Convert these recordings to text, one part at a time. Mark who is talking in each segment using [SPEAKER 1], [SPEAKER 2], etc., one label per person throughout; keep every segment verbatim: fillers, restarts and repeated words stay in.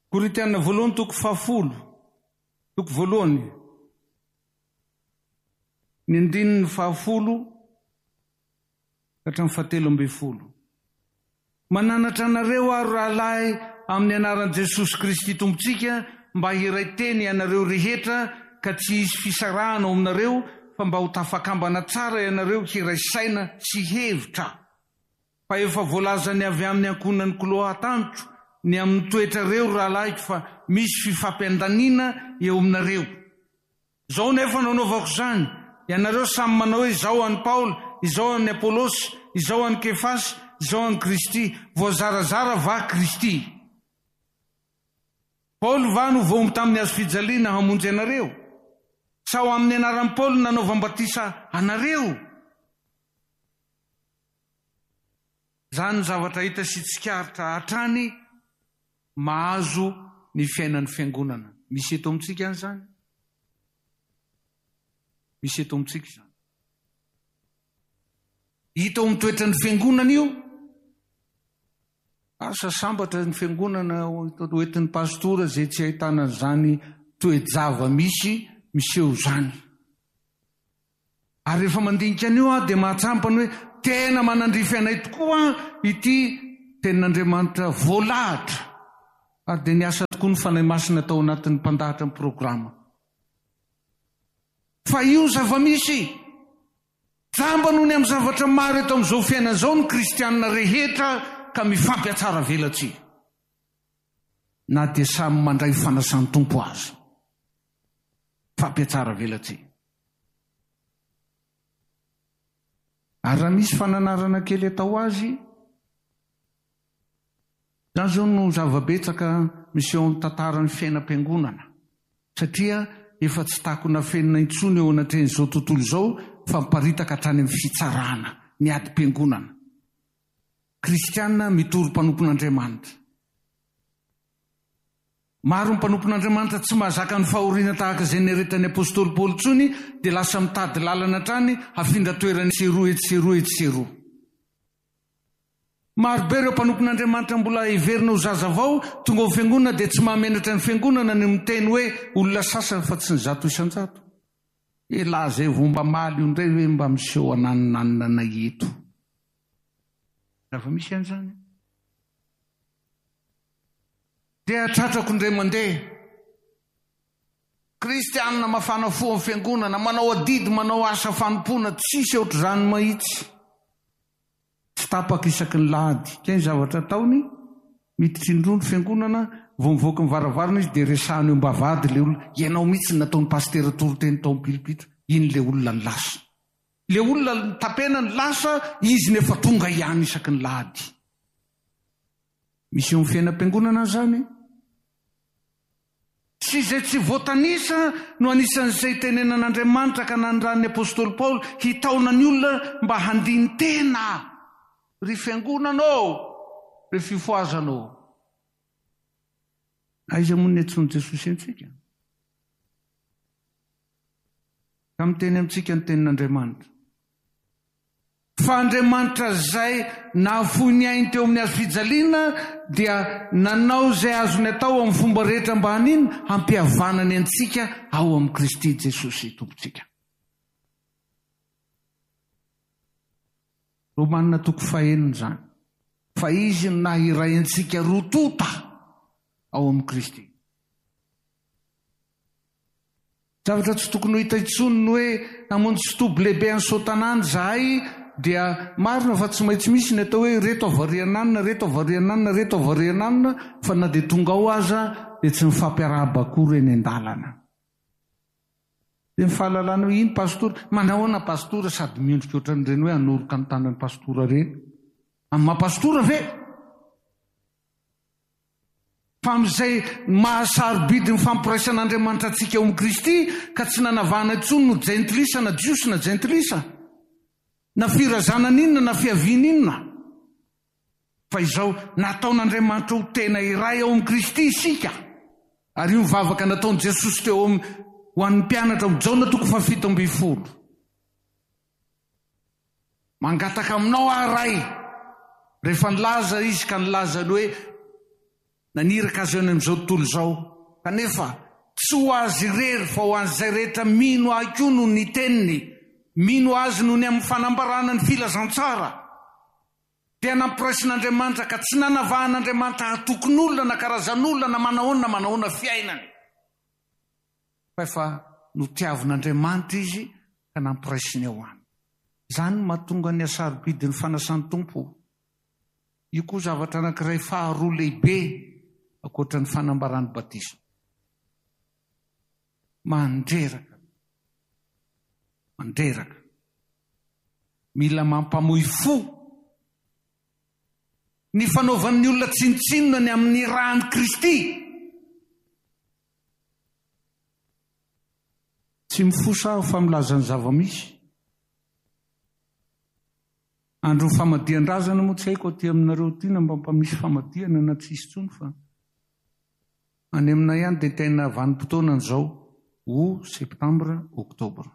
[SPEAKER 1] Korintiana voalohany toko fahafolo, toko voalohany, ny andininy fahafolo hatramin'ny fahatelo amby folo. Mananatra anareo aho rahalahy amin'ny anaran'i Jesosy Kristy Tompontsika mba hiray-teny ianareo rehetra ka tsy hisy fisarahana ao aminareo fa mba ho tafakambana tsara ianareo hiraisaina sy hevitra. Fa efa voalaza ny avy amin'ny ankonan'ny Kloa tantro ny amin'ny toetrareo rahalahiko fa misy fifampiandaniana eo aminareo. Zao nefa nanaovako izany, ianareo samy manao hoe izao an'i Paoly, izao an'i Apolosy, izao an'i Kefasy, izao an'i Kristy, voazarazara va Kristy. Paoly va no vomy tamin'ny hazo fijaliana hamonjy anareo? Sao amin'ny anaran'i Paoly nanaovam-batisa anareo? Zany zavatra hita sy tsikaritra hatrany mahazo ny fiainan'ny fiangonana. Misy eto amintsika any zany? Misy eto amintsika zany? Hita ao amin'ny toetrany fiangonana io? Asa sambatra ny fiangonana oetin'ny pastora zay tsy ahitana zany toe-java misy, miseho zany. Ary rehefa mandinika an'io ah dia mahatsampany hoe tena manandrify anay tokoa ity tenin'Andriamanitra voalahatra. Ary dia niasa tokoa ny fanahy masina tao anatin'ny mpandahatra ny programa. Fa io zava-misy. Jamba noho ny amin'ny zavatra maro eto amin'izao fiainana izao ny kristianina rehetra ka mifampiatsara velatsy. Na dia samy mandray fanasan'ny tompo azy. Fampiatsara velatsy. Ary raha misy fananarana kely atao azy, zany zao no zava-betsaka misy eo amin'ny tantaran'ny fiainam-piangonana. Satria efa tsy takona fenina intsony eo anatrehan'izao tontolo izao fa miparitaka hatrany amin'ny fitsarana ny adi-piangonana. Kristianina mitory mpanompon'Andriamanitra. Maro ny mpanompon'Andriamanitra tsy mahazaka ny fahoriana tahaka izay neretan'ny apôstôly Paoly tsony dia lasa mitady lalana hatrany hafindra toerany seroa etsy seroa etsy seroa. Maro be ireo mpanompon'Andriamanitra mbola heverina ho zaza vao tonga ao fiangonana dia tsy mahamenatra ny fiangonana ny miteny hoe olona sasany fa tsy ny zato isan-jato. E laha zay vomba maly io indray hoe mba miseho ananinanina na eto. Raha misy an'izany. Dia tratrako indray mandeha. Kristianina mafana fo amin'ny fiangonana, manao adidy, manao asa fanompoana, tsisy ohatr'izany mahitsy. Tsy tapaka isaky ny lahady. Kay zavatra ataony, miditry ny roa ny fiangonana, vao mivoaka ny varavarana izy dia resahany eo mbavady le olona. Ianao mihitsy nataony pastera toroteny tao am-pilipitra. Iny le olona ny lasa. Le olona ny tapena ny lasa, izy nefa tonga ihany isaky ny lahady. Misy eo amin'ny fiainam-piangonana zany. Sy izay tsy voatanisa no anisan'izay tenenan'Andriamanitra ka nanondran'ny apôstôly Paoly hitaona ny olona mba handiny tena ry fiangonanao, ry fifoazanao. Aiza moa ny antsoin'i Jesosy antsika? Ka miteny amintsika ny tenin'Andriamanitra. Fa Andriamanitra zay nahafoy ny ainy teo amin'ny hazo fijaliana dia nanao zay azony atao amin'ny fomba rehetra mba hanino hampihavanany antsika ao amin'ny Kristy Jesosy tompontsika. Romanina toko fahenina zany. Fa izy no nahiray antsika rotota ao amin'ny Kristy. Zavatra tsy tokony ho hita intsony ny hoe namonjy tsy toby lehibe any Sotanany zahay dia marina fa tsy maintsy misy ny atao hoe reto avariananina, reto avariananina, reto avariananina, fa na dia tonga ao aza dia tsy mifampiarahaba-kory eny an-dalana. Dia mifahalalana hoe iny pastora, manahoana pastora sady miondrika ohatran'ireny hoe hanoroka ny tanan'ny pastora ireny. Amin'ny maha-pastora ve? Fa amin'izay mahasarobidy ny fampiraisan'Andriamanitra antsika ao amin'ny Kristy ka tsy nanavahana intsony no jentilisa na jiosy na jentilisa. Na firazana n'inona na fiaviana inona. Fa izao nataon'Andriamanitra ho tena iray ao amin'ny Kristy isika. Ary io mivavaka nataon'i Jesosy teo ho an'ny mpianatra amin'ny Jaona toko fahafito amby folo. Mangataka aminao aho ray. Rehefa nilaza izy ka nilaza ny hoe naniraka azy eny amin'izao tontolo izao. Kanefa tsy ho azy irery fa ho an'izay rehetra mino ahiko no ny teniny, mino azy no ny amin'ny fanambarana ny filazantsara. Dia nampiraisin'Andriamanitra ka tsy nanavahan'Andriamanitra hatokon'olona na karazan'olona na manahoana na manahoana fiainany. Fa efa notiavin'Andriamanitra izy ka nampiraisiny eo any. Izany mahatonga ny asarobidin'ny fanasan'ny tompo. Io koa zavatra anankiray faharoa lehibe ankoatra ny fanambaran'ny batisma. Mandreraka. Mandreraka. Mila mampamoy fo ny fanaovan'ny olona tsinotsinona ny amin'ny rahan'i Kristy. Tsy mifosa fa milaza ny zava-misy. Andro ny famadihan-drazana moa tsy haiko aty aminareo ty na mba mpamisy famadihana na tsisy tsony fa any aminay ihany dia tena vanim-potoana izao ho septambra, oktobra.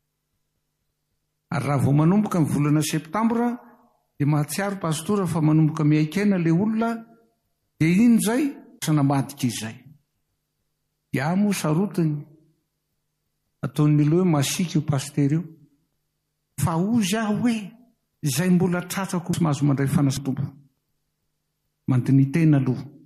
[SPEAKER 1] Ary raha vao manomboka ny volana septambra dia mahatsiaro pastora fa manomboka miaikena ilay olona dia iny zay sanamadika izay. Ia moa sarotiny ataon'ny loha hoe masika io paster io. Fa ozy aho hoe izay mbola tratrako sy mahazo mandray fanasan-tompo. Mandiny tena aloha.